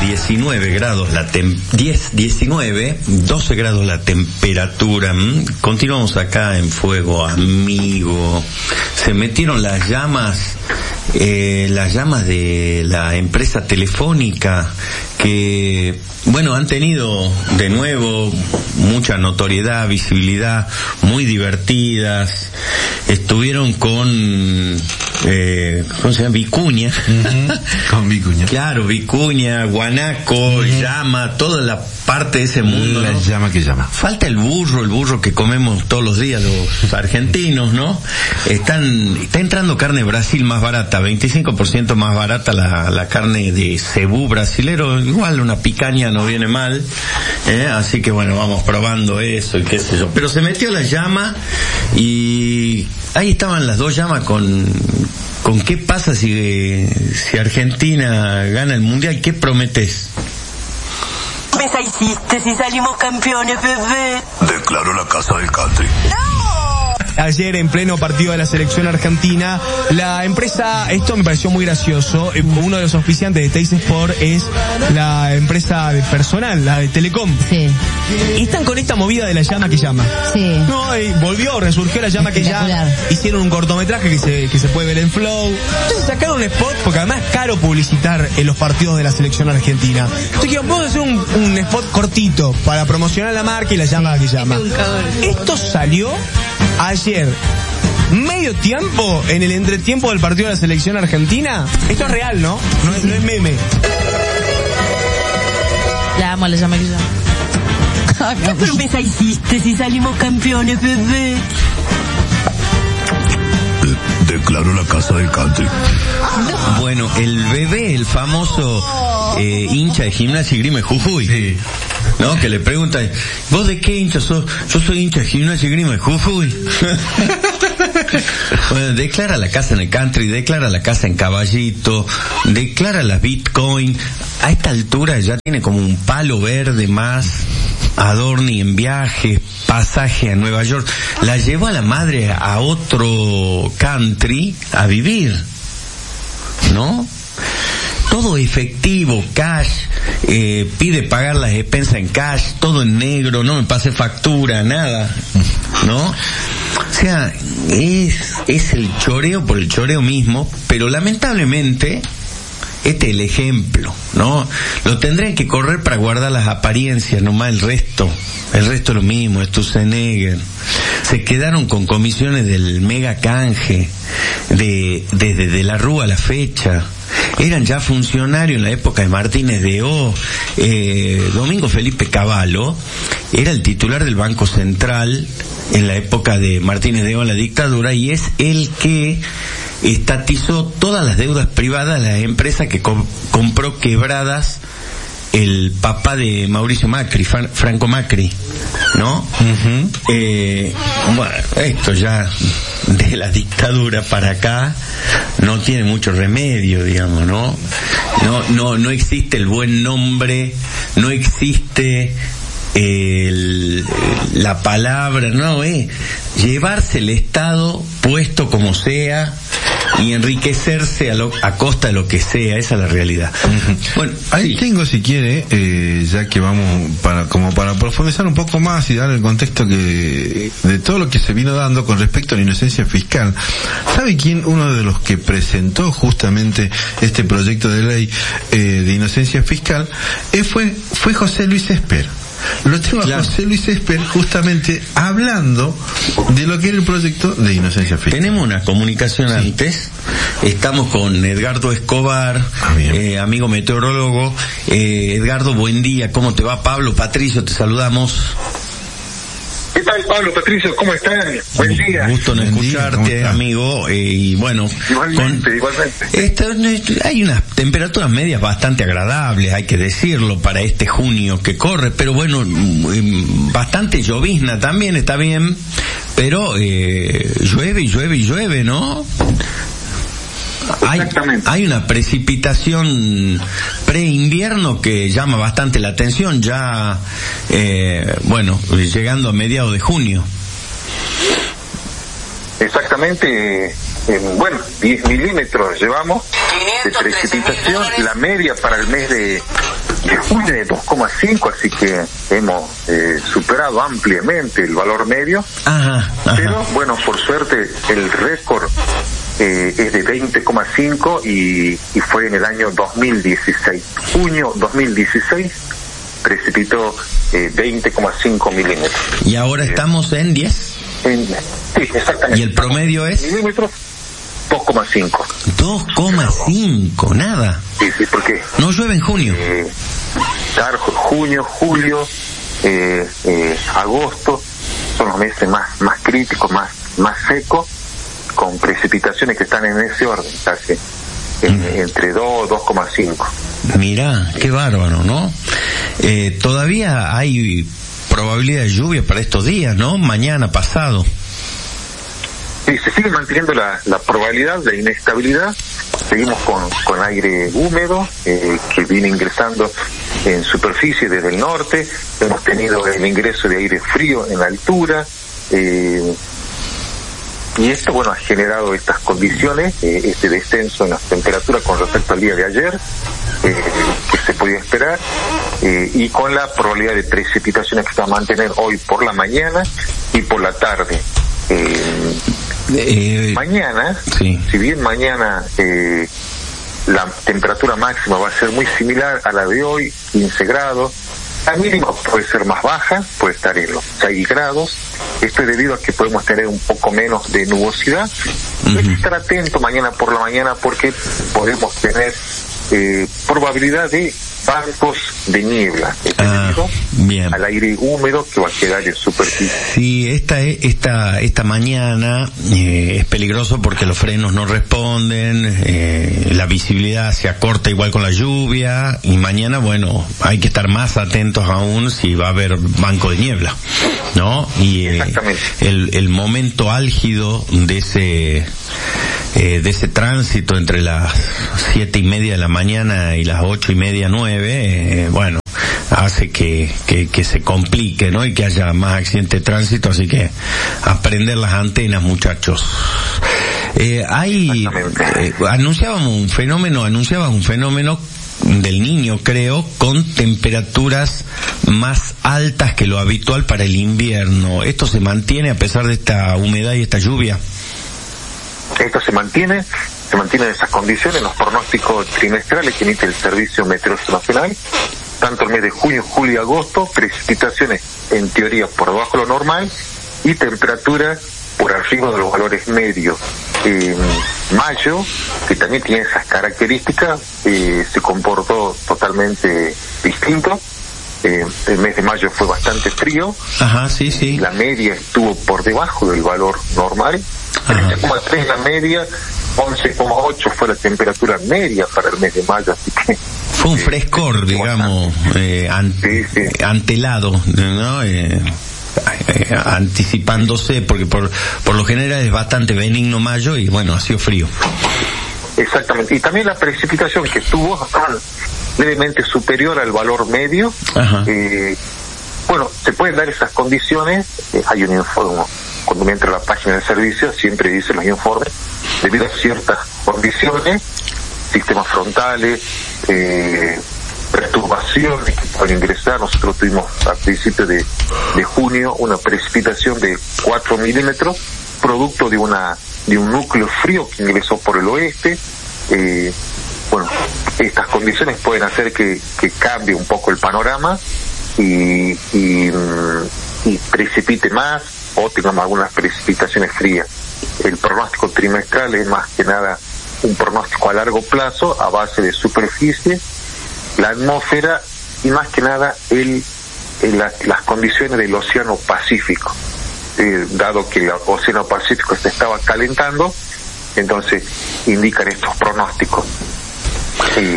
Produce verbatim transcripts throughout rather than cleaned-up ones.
diecinueve grados la tem- diez, diecinueve, doce grados la temperatura. ¿m? Continuamos acá en Fuego Amigo. Se metieron las llamas, eh, las llamas de la empresa telefónica que, bueno, han tenido de nuevo mucha notoriedad, visibilidad, muy divertidas. Estuvieron con, eh, ¿cómo se llama? Vicuña. Uh-huh. Con Vicuña. Claro, Vicuña, Guanaco, uh-huh. Llama, toda la parte de ese mundo. La ¿no? llama que llama. Falta el burro, el burro que comemos todos los días los argentinos, ¿no? Están, está entrando carne Brasil más barata, veinticinco por ciento más barata la, la carne de cebú brasilero. Igual una picaña no viene mal, ¿eh? Así que bueno, vamos probando eso y qué sé yo. Pero se metió la llama y ahí estaban las dos llamas con, con qué pasa si, si Argentina gana el mundial, ¿qué prometes? ¿Qué hiciste si salimos campeones, bebé? Declaro la casa del country. Ayer, en pleno partido de la selección argentina, la empresa, esto me pareció muy gracioso, uno de los auspiciantes de Teis Sport es la empresa de personal, la de Telecom. Sí. Y están con esta movida de la llama que llama. Sí. No, y volvió, resurgió la llama que llama. Hicieron un cortometraje que se, que se puede ver en Flow. Entonces sacaron un spot, porque además es caro publicitar en los partidos de la selección argentina. Entonces dijeron, vamos a hacer un, un spot cortito para promocionar la marca y la llama que llama. Esto salió ayer, medio tiempo, en el entretiempo del partido de la selección argentina. Esto es real, ¿no? No es, no es meme. La amo, la llama que llama. ¿Qué promesa hiciste si salimos campeones, bebé? De- declaro la casa del country. Bueno, el bebé, el famoso eh, hincha de Gimnasia y Grima de Jujuy. Sí. ¿No? Que le preguntan, ¿vos de qué hincha sos? Yo soy hincha de Gimnasia y Grima de Jujuy. Bueno, declara la casa en el country, declara la casa en Caballito, declara la Bitcoin. A esta altura ya tiene como un palo verde más. Adorni en viaje, pasaje a Nueva York. La llevó a la madre a otro country a vivir, ¿no? Todo efectivo, cash, eh, pide pagar las expensas en cash, todo en negro, no me pase factura, nada, ¿no? O sea, es, es el choreo por el choreo mismo, pero lamentablemente, este es el ejemplo, ¿no? Lo tendrían que correr para guardar las apariencias, nomás el resto, el resto es lo mismo, Sturzenegger. Se quedaron con comisiones del mega canje, de, desde de la Rúa a la fecha. Eran ya funcionarios en la época de Martínez de O. Eh, Domingo Felipe Cavallo era el titular del Banco Central en la época de Martínez de O en la dictadura, y es el que estatizó todas las deudas privadas de las empresas que com- compró quebradas el papá de Mauricio Macri, Fran- Franco Macri, ¿no? Uh-huh. Eh, bueno, esto ya de la dictadura para acá no tiene mucho remedio, digamos, ¿no? No, no, no existe el buen nombre, no existe el, la palabra, no, eh, llevarse el Estado puesto como sea y enriquecerse a, lo, a costa de lo que sea, esa es la realidad. Uh-huh. Bueno, ahí sí tengo, si quiere, eh, ya que vamos para como para profundizar un poco más y dar el contexto que de todo lo que se vino dando con respecto a la inocencia fiscal. ¿Sabe quién? Uno de los que presentó justamente este proyecto de ley eh, de inocencia fiscal eh, fue fue José Luis Esper. Lo tengo a claro. José Luis Esper justamente hablando de lo que era el proyecto de inocencia fiscal. Tenemos una comunicación sí. antes. Estamos con Edgardo Escobar, ah, eh, amigo meteorólogo. Eh, Edgardo, buen día. ¿Cómo te va? Pablo, Patricio, te saludamos. ¿Qué tal, Pablo, Patricio? ¿Cómo están? Buen día. Gusto en escucharte, amigo. Eh, y bueno, igualmente, con, igualmente. Esto, hay unas temperaturas medias bastante agradables, hay que decirlo, para este junio que corre, pero bueno, bastante llovizna también, está bien, pero eh, llueve y llueve y llueve, ¿no? Hay, hay una precipitación pre-invierno que llama bastante la atención, ya, eh, bueno, llegando a mediados de junio. Exactamente, eh, bueno, diez milímetros llevamos de precipitación, la media para el mes de, de junio de dos coma cinco, así que hemos eh, superado ampliamente el valor medio. Ajá, ajá. Pero bueno, por suerte el récord eh, es de veinte coma cinco y, y fue en el año dos mil dieciséis. Junio dos mil dieciséis precipitó eh, veinte coma cinco milímetros. Y ahora eh, estamos en diez. En, sí, exactamente. ¿Y el promedio es? Milímetros, dos coma cinco. dos coma cinco, nada. Sí, sí, porque... No llueve en junio. Eh, claro, junio, julio, eh, eh, agosto, son los meses más, más críticos, más, más secos, con precipitaciones que están en ese orden, casi en, mm. entre dos, dos coma cinco. Mirá, qué bárbaro, ¿no? Eh, todavía hay probabilidad de lluvia para estos días, ¿no? Mañana, pasado. Sí, se sigue manteniendo la, la probabilidad de inestabilidad. Seguimos con, con aire húmedo eh, que viene ingresando en superficie desde el norte. Hemos tenido el ingreso de aire frío en la altura. Eh, y esto, bueno, ha generado estas condiciones, eh, este descenso en las temperaturas con respecto al día de ayer, eh, que se podía esperar, eh, y con la probabilidad de precipitaciones que se va a mantener hoy por la mañana y por la tarde. Eh, eh, mañana, sí. Si bien mañana eh, la temperatura máxima va a ser muy similar a la de hoy, quince grados, la mínima puede ser más baja, puede estar en los seis grados. Esto es debido a que podemos tener un poco menos de nubosidad. Uh-huh. Hay que estar atento mañana por la mañana porque podemos tener eh, probabilidad de bancos de niebla, ah, bien. Al aire húmedo que va a quedar en superficie. Sí, esta esta esta mañana eh, es peligroso porque los frenos no responden, eh, la visibilidad se acorta igual con la lluvia, y mañana, bueno, hay que estar más atentos aún si va a haber banco de niebla, ¿no? Y eh, el el momento álgido de ese eh, de ese tránsito entre las siete y media de la mañana y las ocho y media, nueve, eh, bueno, hace que, que, que se complique, ¿no? Y que haya más accidente de tránsito, así que aprender las antenas, muchachos. Eh, hay, eh, anunciábamos un fenómeno, anunciabas un fenómeno del Niño, creo, con temperaturas más altas que lo habitual para el invierno. ¿Esto se mantiene a pesar de esta humedad y esta lluvia? Esto se mantiene, se mantienen esas condiciones, los pronósticos trimestrales que emite el Servicio Meteorológico Nacional, tanto el mes de junio, julio y agosto, precipitaciones en teoría por debajo de lo normal y temperaturas por arriba de los valores medios. Eh, mayo, que también tiene esas características, eh, se comportó totalmente distinto. Eh, el mes de mayo fue bastante frío. Ajá, sí, sí. La media estuvo por debajo del valor normal. trece coma tres la media, once coma ocho fue la temperatura media para el mes de mayo, así que... Fue un frescor, eh, digamos, eh, an- sí, sí. antelado, ¿no? Eh, eh, anticipándose, porque por por lo general es bastante benigno mayo y bueno, ha sido frío. Exactamente, y también la precipitación que estuvo levemente superior al valor medio. Eh, bueno, se pueden dar esas condiciones, eh, hay un informe, cuando me entra a la página del servicio siempre dice los informes, debido a ciertas condiciones, sistemas frontales, eh, perturbaciones que pueden ingresar. Nosotros tuvimos a principios de, de junio una precipitación de cuatro milímetros, producto de una de un núcleo frío que ingresó por el oeste. Eh, bueno, estas condiciones pueden hacer que, que cambie un poco el panorama y, y, y precipite más o tengamos algunas precipitaciones frías. El pronóstico trimestral es más que nada un pronóstico a largo plazo a base de superficie, la atmósfera y más que nada el, el la, las condiciones del Océano Pacífico. Eh, dado que el Océano Pacífico se estaba calentando, entonces indican estos pronósticos. Sí.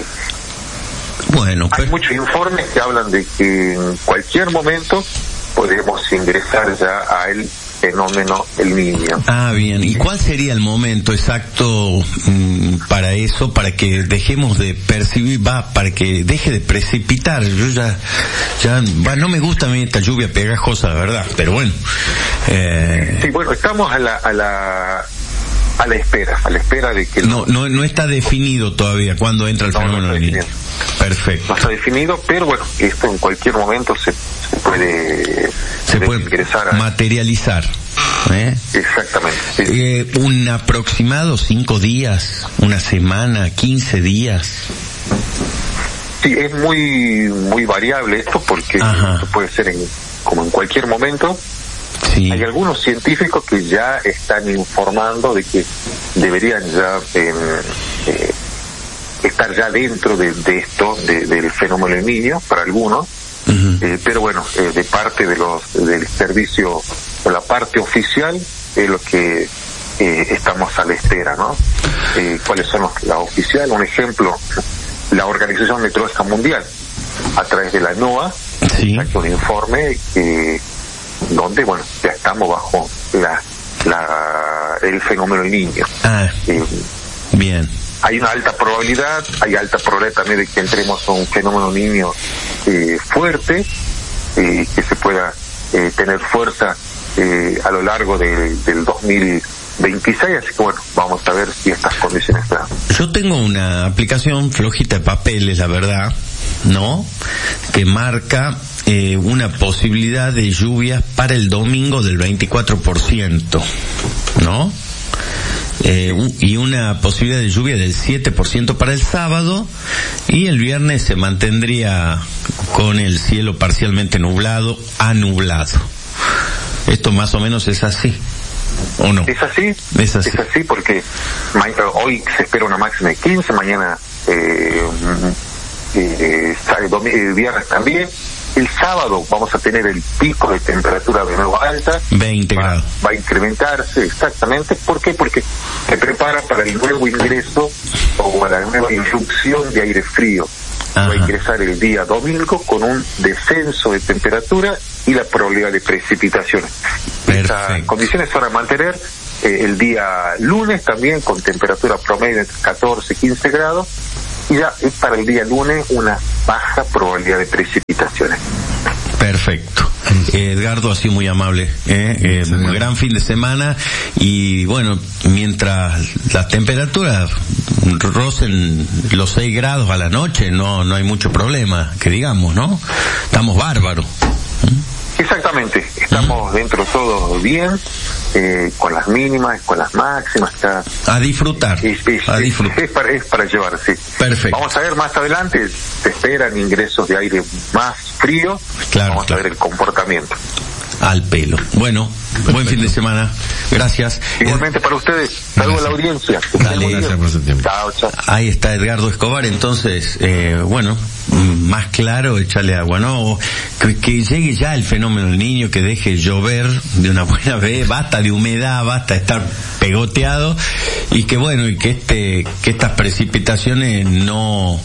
Bueno, hay muchos informes que hablan de que en cualquier momento podemos ingresar ya a el fenómeno El Niño. Ah, bien. ¿Y cuál sería el momento exacto mmm, para eso, para que dejemos de percibir, va, para que deje de precipitar? Yo ya, ya, va, no me gusta a mí esta lluvia pegajosa, la verdad, pero bueno. Eh... Sí, bueno, estamos a la, a la, a la espera, a la espera de que... No, no, no está definido todavía cuándo entra el no, fenómeno no del Niño. Perfecto. No está definido, pero bueno, esto en cualquier momento se, se puede, se puede ingresar a materializar. ¿Eh? Exactamente. Sí. Eh, un aproximado, cinco días, una semana, quince días. Sí, es muy muy variable esto porque esto puede ser en, como en cualquier momento. Sí. Hay algunos científicos que ya están informando de que deberían ya eh, eh, estar ya dentro de, de esto, de, del fenómeno del niño, para algunos. Uh-huh. Eh, pero bueno, eh, de parte de los del servicio, de la parte oficial, es lo que eh, estamos a la espera, ¿no? Eh, ¿Cuáles son los, la oficial? Un ejemplo, la Organización Meteorológica Mundial, a través de la NOAA, sí. Sacó un informe que, donde, bueno, ya estamos bajo la, la el fenómeno del niño. Ah, eh, bien. Hay una alta probabilidad, hay alta probabilidad también de que entremos a un fenómeno niño eh, fuerte, eh, que se pueda eh, tener fuerza eh, a lo largo de, del dos mil veintiséis, así que bueno, vamos a ver si estas condiciones están. Yo tengo una aplicación flojita de papeles, la verdad, ¿no? Que marca eh, una posibilidad de lluvias para el domingo del veinticuatro por ciento, ¿no? Eh, y una posibilidad de lluvia del siete por ciento para el sábado, y el viernes se mantendría con el cielo parcialmente nublado a nublado. Esto más o menos es así, ¿o no? Es así, es así, es así porque ma- hoy se espera una máxima de quince, mañana eh, eh, el viernes también. El sábado vamos a tener el pico de temperatura de nuevo alta. veinte grados. Va, va a incrementarse, exactamente. ¿Por qué? Porque se prepara para el nuevo ingreso o para la nueva irrupción de aire frío. Ajá. Va a ingresar el día domingo con un descenso de temperatura y la probabilidad de precipitaciones. Perfecto. Estas condiciones se van a mantener eh, el día lunes también con temperatura promedio entre catorce y quince grados. Y ya es para el día lunes una baja probabilidad de precipitaciones. Perfecto. Eh, Edgardo ha sido muy amable. ¿eh? Eh, un gran fin de semana. Y bueno, mientras las temperaturas rocen los seis grados a la noche, no no hay mucho problema, que digamos, ¿no? Estamos bárbaros. Exactamente, estamos ¿Mm? dentro de todo bien, eh, con las mínimas, con las máximas, está... A disfrutar, es, es, a es, disfrutar. Es, para, es para llevar, sí. Perfecto. Vamos a ver más adelante, se esperan ingresos de aire más frío, claro, vamos claro. a ver el comportamiento. Al pelo. Bueno, perfecto. Buen fin de semana. Gracias. Igualmente para ustedes. Saludos a la audiencia. Dale. Gracias por su tiempo. Chao, chao. Ahí está Edgardo Escobar. Entonces, eh, bueno, más claro, echarle agua, ¿no? Que, que llegue ya el fenómeno del niño, que deje llover de una buena vez, basta de humedad, basta de estar pegoteado, y que bueno, y que este, que estas precipitaciones no,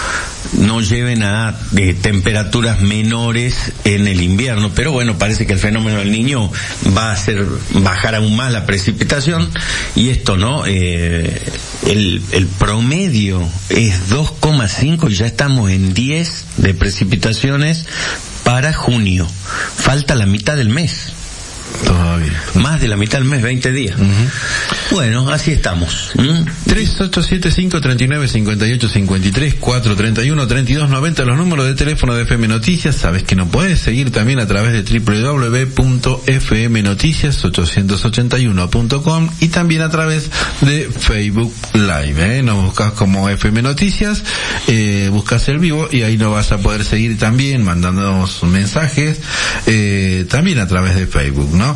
no lleven a eh, temperaturas menores en el invierno. Pero bueno, parece que el fenómeno del niño va a hacer bajar aún más la precipitación, y esto, ¿no? Eh, el, el promedio es dos coma cinco y ya estamos en diez de precipitaciones para junio. Falta la mitad del mes. Todavía. Más de la mitad del mes, veinte días. Uh-huh. Bueno, así estamos. ¿Mm? tres ocho siete cinco, tres nueve, cinco ocho cinco tres, cuatro tres uno, tres dos nueve cero, los números de teléfono de F M Noticias. Sabes que nos puedes seguir también a través de doble u doble u doble u punto f m noticias ochocientos ochenta y uno punto com y también a través de Facebook Live. ¿eh? Nos buscas como F M Noticias, eh, buscas el vivo y ahí nos vas a poder seguir también, mandándonos mensajes, eh, también a través de Facebook, ¿no?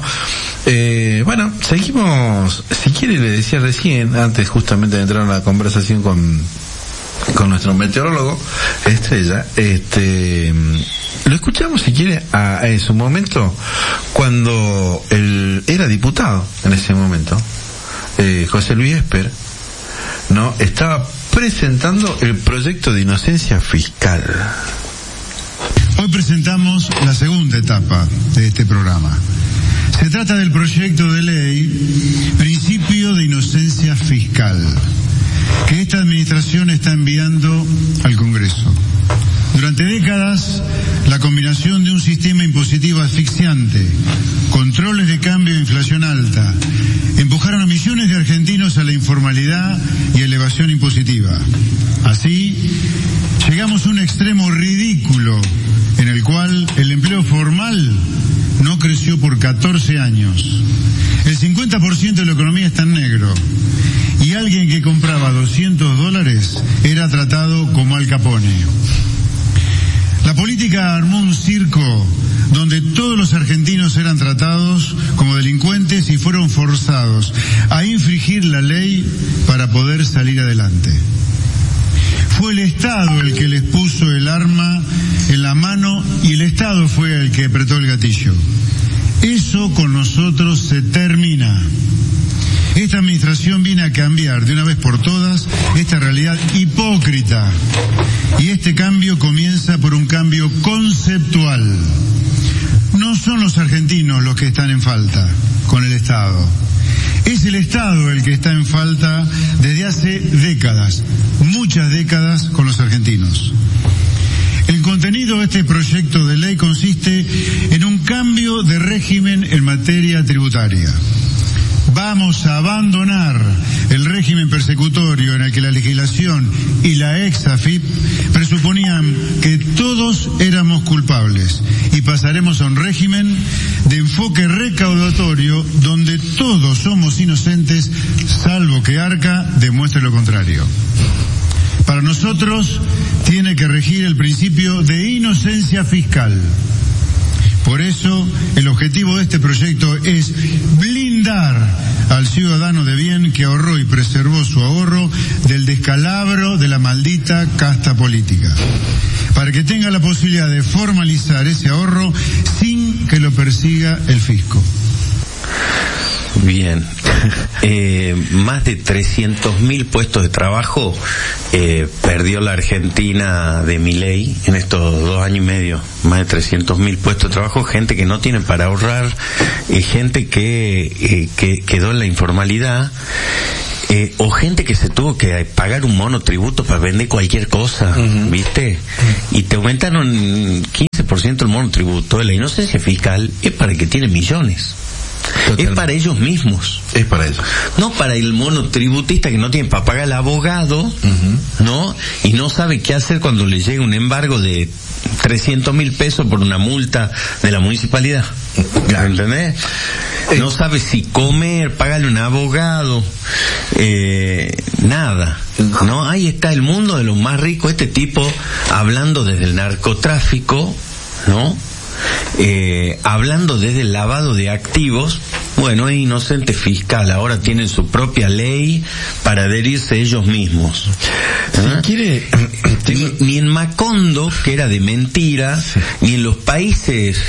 Eh, bueno, seguimos. Si quiere, le decía recién, antes justamente de entrar en la conversación con con nuestro meteorólogo estrella, este lo escuchamos si quiere a, a en su momento cuando él era diputado en ese momento, eh, José Luis Esper, no estaba presentando el proyecto de inocencia fiscal. Hoy presentamos la segunda etapa de este programa. Se trata del proyecto de ley Principio de Inocencia Fiscal, que esta administración está enviando al Congreso. Durante décadas, la combinación de un sistema impositivo asfixiante, controles de cambio e inflación alta, empujaron a millones de argentinos a la informalidad y elevación impositiva. Así, llegamos llegamos a un extremo ridículo en el cual el empleo formal no creció por catorce años. El cincuenta por ciento de la economía está en negro. Y alguien que compraba doscientos dólares era tratado como Al Capone. La política armó un circo donde todos los argentinos eran tratados como delincuentes y fueron forzados a infringir la ley para poder salir adelante. Fue el Estado el que les puso el arma en la mano y el Estado fue el que apretó el gatillo. Eso con nosotros se termina. Esta administración viene a cambiar de una vez por todas esta realidad hipócrita. Y este cambio comienza por un cambio conceptual. No son los argentinos los que están en falta con el Estado. Es el Estado el que está en falta desde hace décadas, muchas décadas con los argentinos. El contenido de este proyecto de ley consiste en un cambio de régimen en materia tributaria. Vamos a abandonar el régimen persecutorio en el que la legislación y la ex A F I P presuponían que todos éramos culpables y pasaremos a un régimen de enfoque recaudatorio donde todos somos inocentes salvo que Arca demuestre lo contrario. Para nosotros tiene que regir el principio de inocencia fiscal. Por eso, el objetivo de este proyecto es blindar al ciudadano de bien que ahorró y preservó su ahorro del descalabro de la maldita casta política, para que tenga la posibilidad de formalizar ese ahorro sin que lo persiga el fisco. Bien, eh, más de trescientos mil puestos de trabajo eh, perdió la Argentina de Milei en estos dos años y medio. Más de trescientos mil puestos de trabajo, gente que no tiene para ahorrar, eh, gente que, eh, que quedó en la informalidad. Eh, o gente que se tuvo que pagar un monotributo para vender cualquier cosa, uh-huh. ¿viste? Y te aumentaron quince por ciento el monotributo. La inocencia fiscal es para el que tiene millones. Totalmente. Es para ellos mismos. Es para ellos. No para el monotributista que no tiene para pagar al abogado, uh-huh. ¿no? Y no sabe qué hacer cuando le llega un embargo de trescientos mil pesos por una multa de la municipalidad. Claro. ¿Entendés? Eh. No sabe si comer, pagarle un abogado, eh, nada. ¿No? Ahí está el mundo de los más ricos. Este tipo hablando desde el narcotráfico, ¿no? Eh, hablando desde el lavado de activos. Bueno, es inocente fiscal, ahora tienen su propia ley para adherirse ellos mismos. Si ¿Ah? quiere, ni, ni en Macondo, que era de mentira, sí. ni en los países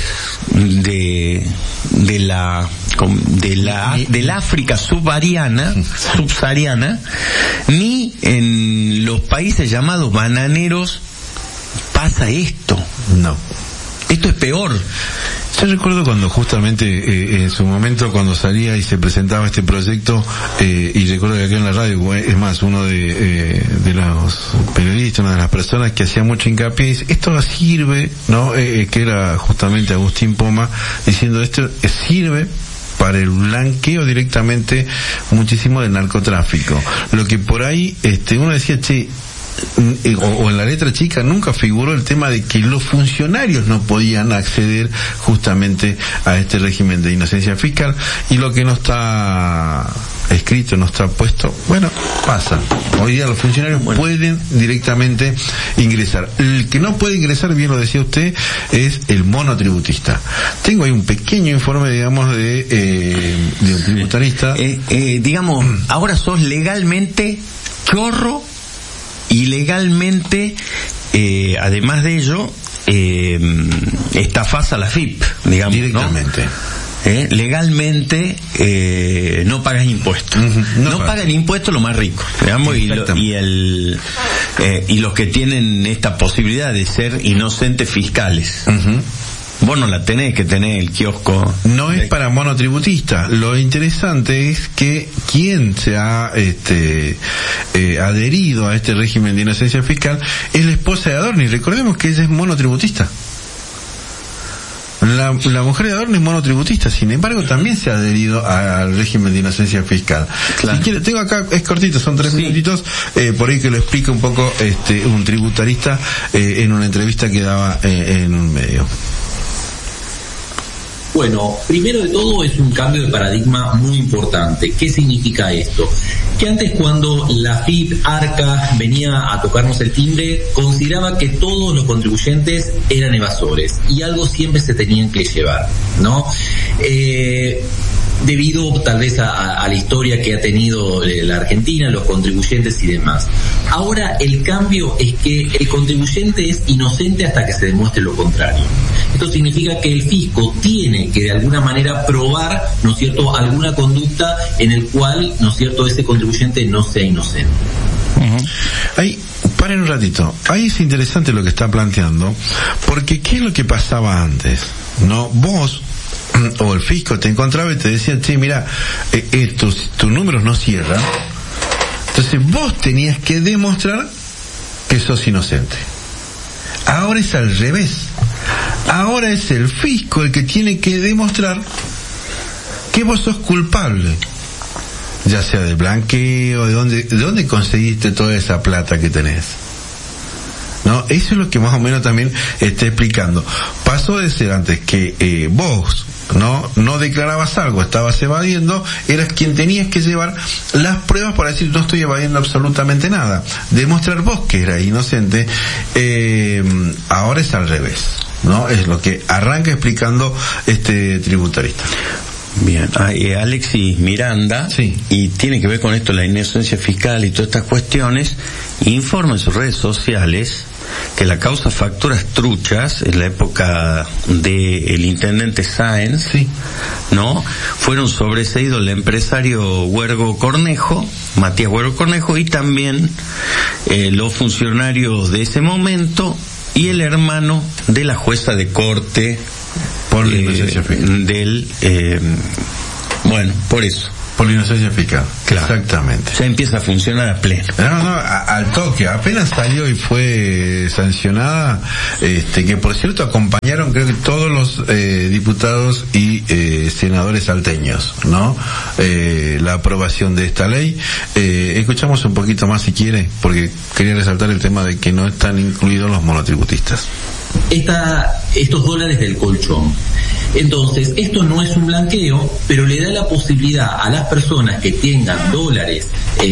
de de la de la del África subsahariana, subsahariana, ni en los países llamados bananeros pasa esto. No. Esto es peor. Yo recuerdo cuando justamente eh, en su momento cuando salía y se presentaba este proyecto eh, y recuerdo que aquí en la radio, es más, uno de, eh, de los periodistas, una de las personas que hacía mucho hincapié, dice, esto sirve, ¿no? Eh, que era justamente Agustín Poma, diciendo esto sirve para el blanqueo directamente muchísimo del narcotráfico. Lo que por ahí este uno decía, che, O, o en la letra chica nunca figuró el tema de que los funcionarios no podían acceder justamente a este régimen de inocencia fiscal, y lo que no está escrito, no está puesto, bueno, pasa. Hoy día los funcionarios bueno. pueden directamente ingresar. El que no puede ingresar, bien lo decía usted, es el monotributista. Tengo ahí un pequeño informe, digamos, de, eh, de un tributarista. Eh, eh, digamos, ahora sos legalmente chorro. Y legalmente, eh, además de ello, eh, estafás a la F I P, digamos, directamente. ¿no? Eh, legalmente eh, no pagas impuestos. Uh-huh. No, no paga el impuesto lo más rico, digamos, y, lo, y el eh, y los que tienen esta posibilidad de ser inocentes fiscales. Uh-huh. Vos no la tenés que tener el kiosco. No es para monotributistas. Lo interesante es que quien se ha este eh, adherido a este régimen de inocencia fiscal es la esposa de Adorni. Recordemos que ella es monotributista. La, la mujer de Adorno es monotributista, sin embargo también se ha adherido a, al régimen de inocencia fiscal. Claro. Si quiere, tengo acá, es cortito, son tres sí. minutitos, eh, por ahí que lo explica un poco este un tributarista eh, en una entrevista que daba eh, en un medio. Bueno, primero de todo es un cambio de paradigma muy importante. ¿Qué significa esto? Que antes, cuando la F I P, Arca, venía a tocarnos el timbre, consideraba que todos los contribuyentes eran evasores y algo siempre se tenían que llevar, ¿no? Eh, debido tal vez a, a la historia que ha tenido la Argentina, los contribuyentes y demás. Ahora el cambio es que el contribuyente es inocente hasta que se demuestre lo contrario. Esto significa que el fisco tiene que de alguna manera probar, ¿no es cierto?, alguna conducta en el cual, ¿no es cierto?, ese contribuyente no sea inocente. Uh-huh. Ahí, paren un ratito. Ahí es interesante lo que está planteando, porque ¿qué es lo que pasaba antes? No, vos o el fisco te encontraba y te decía, che, mira, eh, eh, tus, tus números no cierran. Entonces vos tenías que demostrar que sos inocente. Ahora es al revés. Ahora es el fisco el que tiene que demostrar que vos sos culpable, ya sea de blanqueo, de dónde, de dónde conseguiste toda esa plata que tenés. ¿No? Eso es lo que más o menos también está explicando. Pasó de ser antes que eh, vos no no declarabas algo, estabas evadiendo, eras quien tenías que llevar las pruebas para decir no estoy evadiendo absolutamente nada, demostrar vos que eras inocente. Eh, ahora es al revés, ¿no? Es lo que arranca explicando este tributarista. Bien, ah, eh, Alexis Miranda, sí. Y tiene que ver con esto, la inocencia fiscal y todas estas cuestiones, informa en sus redes sociales que la causa facturas truchas, en la época de el intendente Sáenz, sí. ¿no?, fueron sobreseídos el empresario Huergo Cornejo, Matías Huergo Cornejo, y también eh, los funcionarios de ese momento y el hermano de la jueza de corte por la eh, inocencia fiscal. del eh, bueno, por eso. Por la inocencia fiscal. Claro. Exactamente. Ya empieza a funcionar a pleno. No, no, a, al toque. Apenas salió y fue sancionada, este, que por cierto acompañaron creo que todos los eh, diputados y eh, senadores salteños, ¿no? Eh, la aprobación de esta ley. Eh, escuchamos un poquito más si quiere, porque quería resaltar el tema de que no están incluidos los monotributistas. Esta, estos dólares del colchón. Entonces, esto no es un blanqueo, pero le da la posibilidad a las personas que tengan dólares,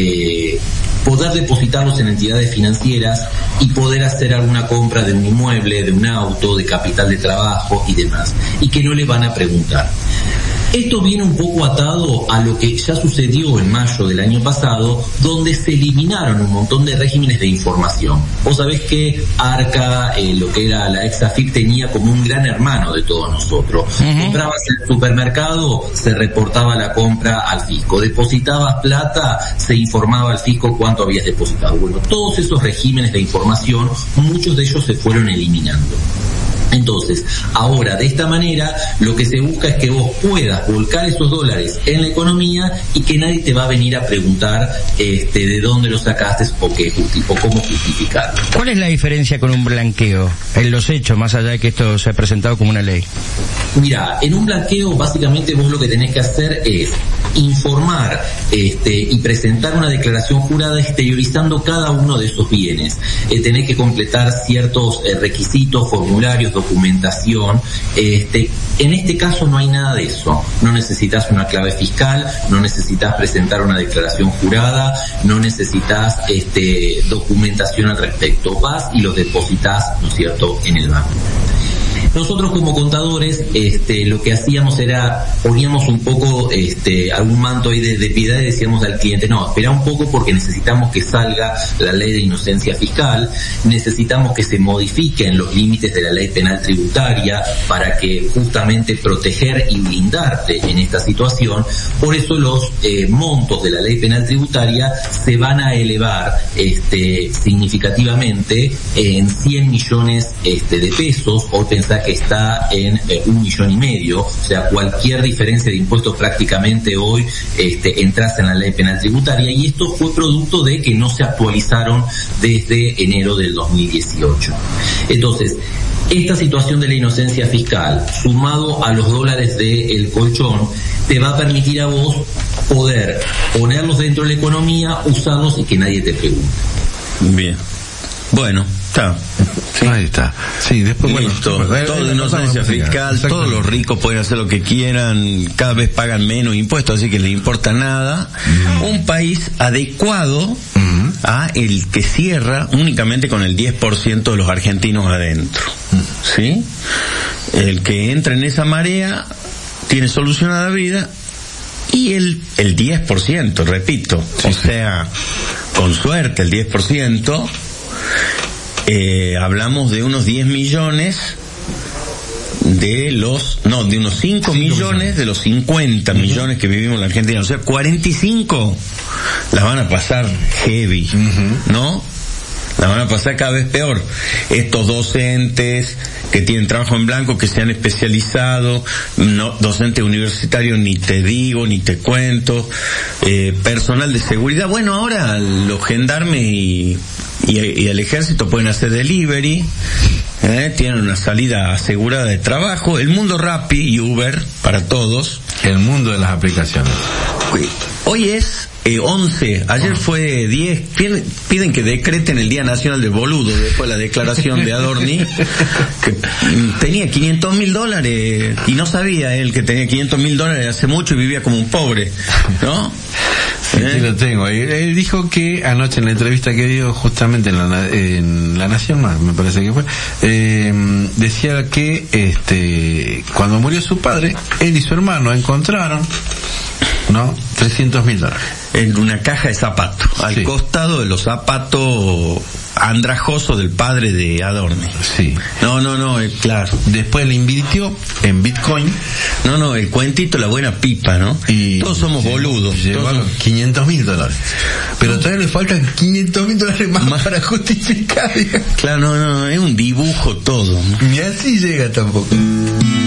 eh, poder depositarlos en entidades financieras y poder hacer alguna compra de un inmueble, de un auto, de capital de trabajo y demás, y que no le van a preguntar. Esto viene un poco atado a lo que ya sucedió en mayo del año pasado, donde se eliminaron un montón de regímenes de información. Vos sabés que Arca, eh, lo que era la ex A F I P, tenía como un gran hermano de todos nosotros. Uh-huh. Comprabas en el supermercado, se reportaba la compra al fisco. Depositabas plata, se informaba al fisco cuánto habías depositado. Bueno, todos esos regímenes de información, muchos de ellos se fueron eliminando. Entonces, ahora, de esta manera, lo que se busca es que vos puedas volcar esos dólares en la economía y que nadie te va a venir a preguntar este, de dónde los sacaste o, qué justi- o cómo justificarlo. ¿Cuál es la diferencia con un blanqueo en los hechos, más allá de que esto se ha presentado como una ley? Mira, en un blanqueo, básicamente vos lo que tenés que hacer es informar este, y presentar una declaración jurada exteriorizando cada uno de esos bienes. Eh, tenés que completar ciertos eh, requisitos, formularios, documentación. Este, en este caso no hay nada de eso. No necesitas una clave fiscal, no necesitas presentar una declaración jurada, no necesitas este, documentación al respecto. Vas y los depositas, ¿no es cierto?, en el banco. Nosotros como contadores, este, lo que hacíamos era, poníamos un poco, este, algún manto ahí de, de piedad y decíamos al cliente, no, espera un poco porque necesitamos que salga la ley de inocencia fiscal, necesitamos que se modifiquen los límites de la ley penal tributaria para que justamente proteger y blindarte en esta situación. Por eso los eh, montos de la ley penal tributaria se van a elevar, este, significativamente en cien millones, este, de pesos. Hoy pensamos piensa que está en eh, un millón y medio, o sea, cualquier diferencia de impuestos prácticamente hoy este, entras en la ley penal tributaria, y esto fue producto de que no se actualizaron desde enero del dos mil dieciocho. Entonces, esta situación de la inocencia fiscal, sumado a los dólares del colchón, te va a permitir a vos poder ponerlos dentro de la economía, usarlos y que nadie te pregunte. Bien. Bueno, está. Sí. Ahí está. Sí, después, listo. Bueno, todo de inocencia fiscal, todos los ricos pueden hacer lo que quieran, cada vez pagan menos impuestos, así que les importa nada. Mm. Un país adecuado mm. a el que cierra únicamente con el diez por ciento de los argentinos adentro. Mm. ¿Sí? El que entra en esa marea tiene solucionada la vida, y el, el diez por ciento, repito, sí, o sea, con suerte el diez por ciento, eh, hablamos de unos diez millones de los, no, de unos cinco millones de los cincuenta uh-huh. millones que vivimos en la Argentina, o sea, cuarenta y cinco las van a pasar heavy, uh-huh. ¿no? La van a pasar cada vez peor. Estos docentes que tienen trabajo en blanco, que se han especializado, no, docentes universitarios ni te digo, ni te cuento, eh, personal de seguridad. Bueno, ahora los gendarmes y, y, y el ejército pueden hacer delivery, eh, tienen una salida asegurada de trabajo. El mundo Rappi y Uber para todos. El mundo de las aplicaciones. Hoy es eh, once, ayer fue diez, piden, piden que decreten el Día Nacional del Boludo, después de la declaración de Adorni, que tenía quinientos mil dólares, y no sabía él que tenía quinientos mil dólares hace mucho y vivía como un pobre, ¿no? Sí, ¿Eh? sí lo tengo. Él, él dijo que anoche en la entrevista que dio justamente en la, en la Nación Más, me parece que fue, eh, decía que este cuando murió su padre, él y su hermano encontraron, ¿no? trescientos mil dólares. En una caja de zapatos, al sí. costado de los zapatos andrajosos del padre de Adorni. Sí. No, no, no, eh, claro. Después le invirtió en Bitcoin. No, no, el cuentito, la buena pipa, ¿no? Y todos somos llegó, boludos. Llegó a los quinientos mil dólares. Pero no. todavía le faltan quinientos mil dólares más, más para justificar. Claro, no, no, es un dibujo todo, ¿no? Ni así llega tampoco.